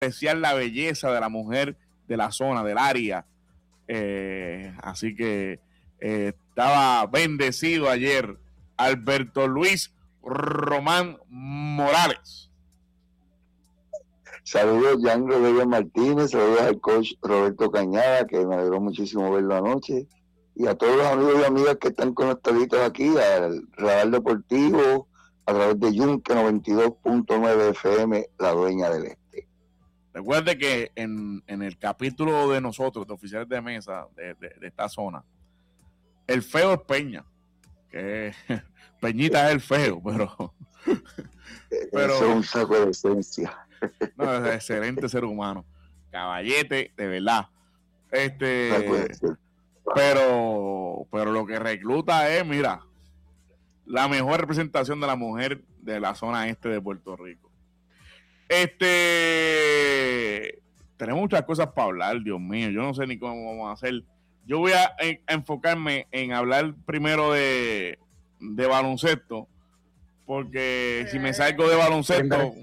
apreciar la belleza de la mujer de la zona, del área. Así que estaba bendecido ayer Alberto Luis Román Morales. Saludos Jan Rodríguez Martínez, saludos al coach Roberto Cañada, que me alegró muchísimo verlo anoche, y a todos los amigos y amigas que están conectaditos aquí al Radar Deportivo a través de Yunque 92.9 FM, la dueña del este. Recuerde que en el capítulo de nosotros, de oficiales de mesa de esta zona, el feo es Peña, que Peñita es el feo, pero eso es un saco de esencia. No, es excelente ser humano, caballete, de verdad. Pero lo que recluta es, mira, la mejor representación de la mujer de la zona este de Puerto Rico. Tenemos muchas cosas para hablar, Dios mío, yo no sé ni cómo vamos a hacer. Yo voy a enfocarme en hablar primero de baloncesto, porque si me salgo de baloncesto...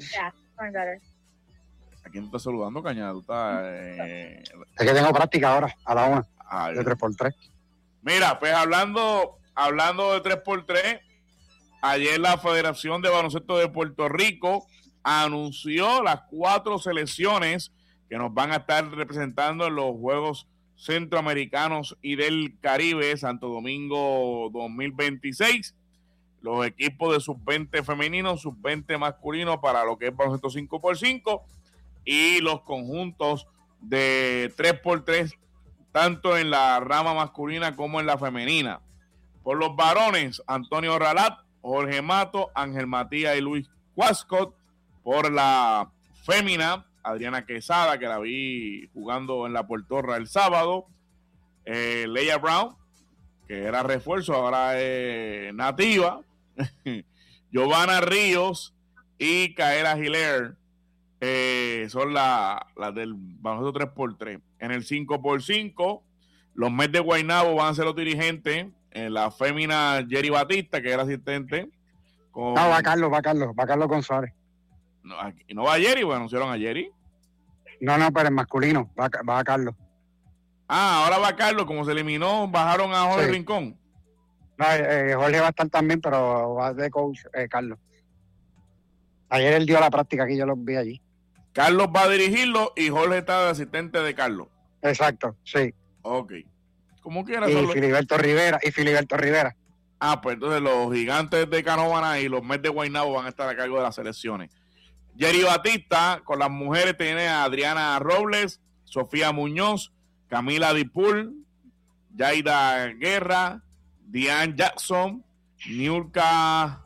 ¿A quién te está saludando, Cañada? Es que tengo práctica ahora, a la 1, de 3x3. Mira, pues hablando de 3x3, ayer la Federación de Baloncesto de Puerto Rico anunció las 4 selecciones que nos van a estar representando en los Juegos Centroamericanos y del Caribe Santo Domingo 2026. Los equipos de sub-20 femenino, sub-20 masculino para lo que es baloncesto 5x5 y los conjuntos de 3x3 tanto en la rama masculina como en la femenina. Por los varones, Antonio Ralat, Jorge Mato, Ángel Matías y Luis Cuascot. Por la fémina, Adriana Quesada, que la vi jugando en la Puertorra el sábado. Leia Brown, que era refuerzo, ahora es nativa. Giovanna Ríos y Kaela Hilaire son las del baloncesto 3x3. En el 5x5, los Mets de Guaynabo van a ser los dirigentes. En la fémina, Jerry Batista, que era asistente. Va Carlos González. No va Jerry, bueno, anunciaron a Jerry. No, pero en masculino, va Carlos. Ahora va Carlos, como se eliminó, bajaron a Jorge Rincón. No, Jorge va a estar también, pero va de coach Carlos. Ayer él dio la práctica aquí, yo los vi allí. Carlos va a dirigirlo y Jorge está de asistente de Carlos. Exacto, sí. Ok. ¿Cómo quieras? Filiberto Rivera. Pues entonces los gigantes de Canóvana y los Mets de Guaynabo van a estar a cargo de las selecciones. Jerry Batista, con las mujeres tiene a Adriana Robles, Sofía Muñoz, Camila Dipul, Yaida Guerra, Diane Jackson, Niurka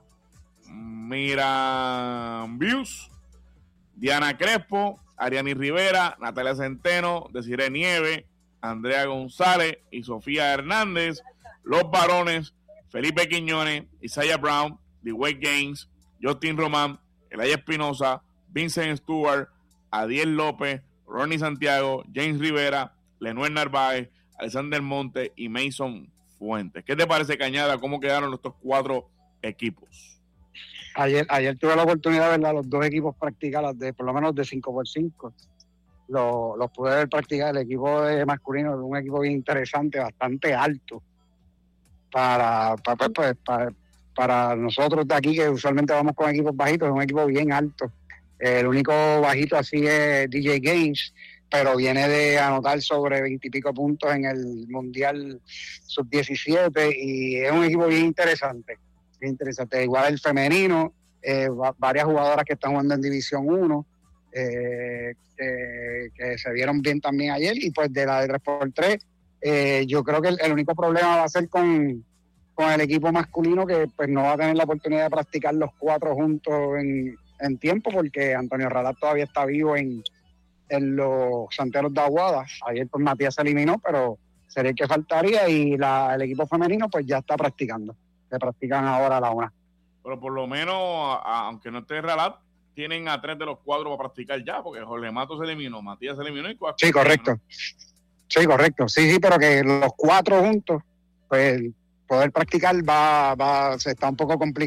Mirambius, Diana Crespo, Ariani Rivera, Natalia Centeno, Desiree Nieve, Andrea González y Sofía Hernández. Los varones, Felipe Quiñones, Isaiah Brown, Dwayne Gaines, Justin Román, Elaya Espinosa, Vincent Stewart, Adiel López, Ronnie Santiago, James Rivera, Lenuel Narváez, Alexander Monte y Mason Fuentes. ¿Qué te parece, Cañada? ¿Cómo quedaron estos 4 equipos? Ayer tuve la oportunidad de ver a los 2 equipos practicar, por lo menos de 5x5. Los pude ver practicar. El equipo de masculino es un equipo bien interesante, bastante alto. Para nosotros de aquí, que usualmente vamos con equipos bajitos, es un equipo bien alto. El único bajito así es DJ Gaines, pero viene de anotar sobre 20 y pico puntos en el Mundial Sub-17 y es un equipo bien interesante. Igual el femenino, varias jugadoras que están jugando en División 1, que se vieron bien también ayer, y pues de la de 3x3, yo creo que el único problema va a ser con el equipo masculino, que pues no va a tener la oportunidad de practicar los 4 juntos en tiempo, porque Antonio Ralat todavía está vivo en los Santeros de Aguada. Ayer pues Matías se eliminó, pero sería el que faltaría, y el equipo femenino pues ya está practicando. Se practican ahora a la 1. Pero por lo menos, aunque no esté Ralat, tienen a 3 de los 4 para practicar ya, porque Jorge Mato se eliminó, Matías se eliminó y Cuasco. Sí, correcto. ¿No? Sí, correcto. Sí, pero que los 4 juntos, pues poder practicar se está un poco complicado.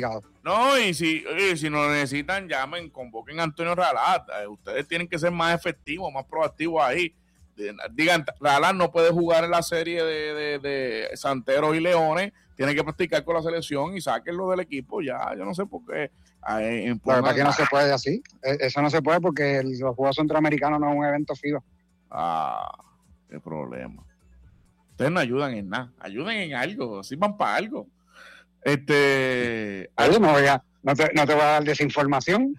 No, y si nos necesitan, llamen, convoquen a Antonio Ralat. Ustedes tienen que ser más efectivos, más proactivos ahí. Digan, Ralat no puede jugar en la serie de Santeros y Leones, tiene que practicar con la selección y sáquenlo del equipo ya. Yo no sé por qué. ¿Para qué no se puede así? Eso no se puede porque los Juegos Centroamericanos no es un evento FIBA. Qué problema. Ustedes no ayudan en nada, ayuden en algo, sirvan para algo. No te voy a dar desinformación.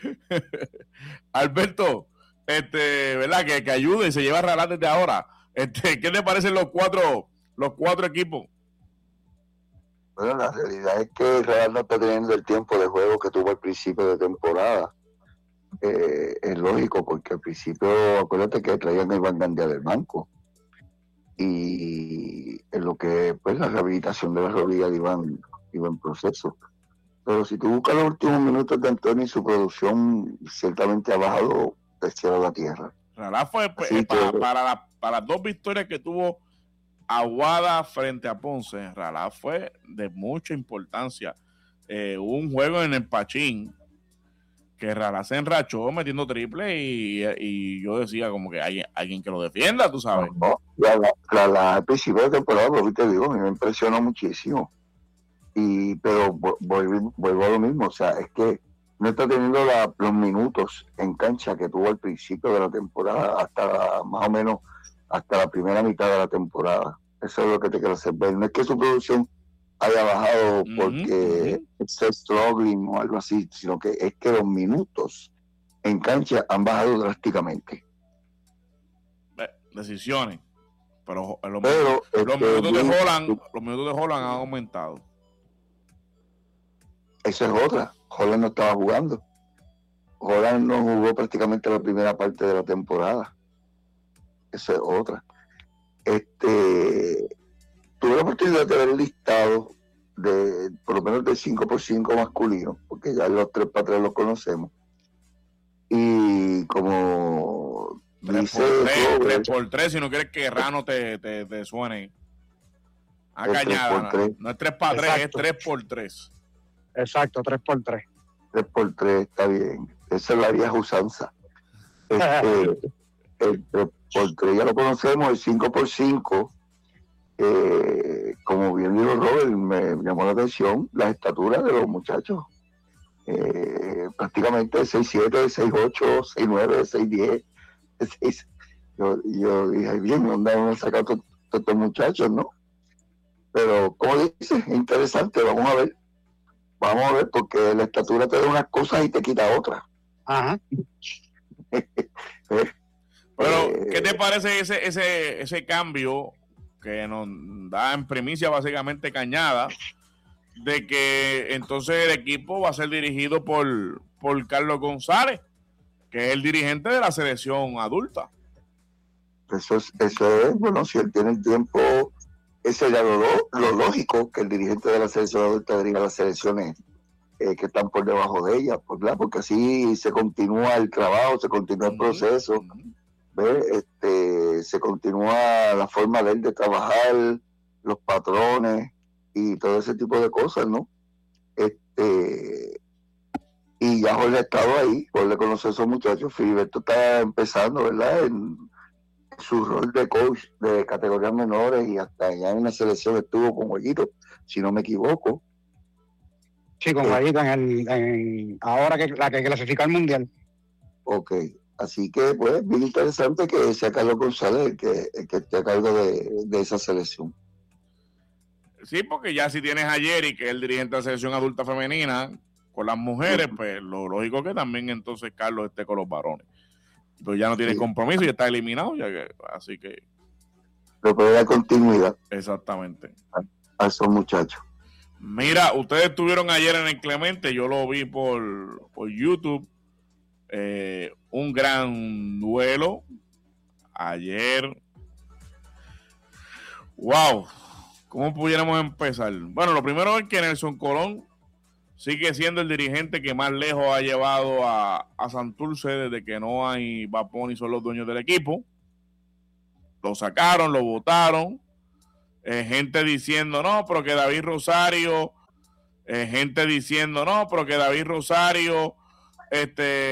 Alberto, ¿verdad? Que ayude y se lleva a Ralat desde ahora. ¿Qué te parecen los cuatro equipos? Bueno, la realidad es que Real no está teniendo el tiempo de juego que tuvo al principio de temporada. Es lógico, porque al principio, acuérdate que traían el Van Gandía del banco. Y en lo que pues la rehabilitación de la rodilla iba en proceso. Pero si tú buscas los últimos minutos de Antonio, su producción ciertamente ha bajado del cielo a la tierra. Ralat fue para las 2 victorias que tuvo Aguada frente a Ponce. Ralat fue de mucha importancia. Hubo un juego en el Pachín que Ralat se enrachó metiendo triple y yo decía como que hay alguien que lo defienda, tú sabes. No, al principio de temporada, pues te digo, me impresionó muchísimo. Pero vuelvo a lo mismo, o sea, es que no está teniendo los minutos en cancha que tuvo al principio de la temporada, hasta más o menos hasta la primera mitad de la temporada. Eso es lo que te quiero hacer ver. No es que su producción haya bajado porque esté struggling o algo así, sino que es que los minutos en cancha han bajado drásticamente. Decisiones. Pero los minutos de Holland han aumentado. Esa es otra. Holland no estaba jugando. Holland no jugó prácticamente la primera parte de la temporada. Esa es otra. Tuve la oportunidad de ver el listado de por lo menos de 5x5 masculino, porque ya los 3x3 los conocemos. Y como 3x3, si no quieres que Rano te suene a cañada. No es 3x3, es 3x3. Exacto, 3x3. 3x3 está bien. Esa es la vieja usanza. El 3x3 ya lo conocemos, el 5x5. Como bien dijo Robert, me llamó la atención las estaturas de los muchachos. Prácticamente 6'7", 6'8", 6'9", 6'10". Yo dije, bien, ¿dónde van a sacar todos estos muchachos, no? Pero, como dices, es interesante, vamos a ver, porque la estatura te da unas cosas y te quita otras. Ajá. Pero, ¿qué te parece ese cambio que nos da en primicia básicamente Cañada, de que entonces el equipo va a ser dirigido por Carlos González, que es el dirigente de la selección adulta? Eso es, bueno, si él tiene el tiempo, ese ya lo lógico, que el dirigente de la selección adulta dirija las selecciones que están por debajo de ella, ¿verdad? Porque así se continúa el trabajo, se continúa el proceso, se continúa la forma de él de trabajar, los patrones y todo ese tipo de cosas, ¿no? Y ya Jorge ha estado ahí, Jorge conoce a esos muchachos. Filiberto está empezando, ¿verdad?, en su rol de coach de categorías menores, y hasta ya en la selección estuvo con Jueguito, si no me equivoco. Sí, con Jueguito ahora que la que clasifica al Mundial. Ok, así que pues bien interesante que sea Carlos González el que esté a cargo de esa selección. Sí, porque ya si tienes a Jerry, que es el dirigente de la selección adulta femenina, con las mujeres, pues lo lógico que también entonces Carlos esté con los varones. Pues ya no tiene compromiso y está eliminado, así que... Le puede dar continuidad. Exactamente. A esos muchachos. Mira, ustedes estuvieron ayer en el Clemente, yo lo vi por YouTube, un gran duelo ayer. ¡Wow! ¿Cómo pudiéramos empezar? Bueno, lo primero es que Nelson Colón sigue siendo el dirigente que más lejos ha llevado a Santurce desde que no hay Vapón y son los dueños del equipo. Lo sacaron, lo votaron. Gente diciendo, no, pero que David Rosario gente diciendo, no, pero que David Rosario